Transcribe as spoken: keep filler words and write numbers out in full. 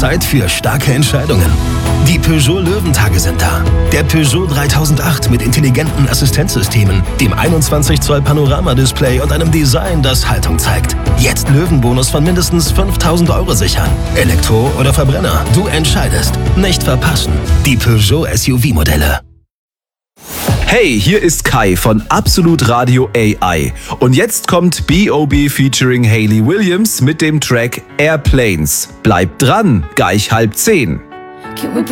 Zeit für starke Entscheidungen. Die Peugeot Löwentage sind da. Der Peugeot dreitausendacht mit intelligenten Assistenzsystemen, dem einundzwanzig Zoll Panoramadisplay und einem Design, das Haltung zeigt. Jetzt Löwenbonus von mindestens fünftausend Euro sichern. Elektro oder Verbrenner, du entscheidest. Nicht verpassen. Die Peugeot S U V-Modelle. Hey, hier ist Kai von Absolut Radio A I. Und jetzt kommt B O B featuring Hayley Williams mit dem Track Airplanes. Bleibt dran, gleich halb zehn. Can we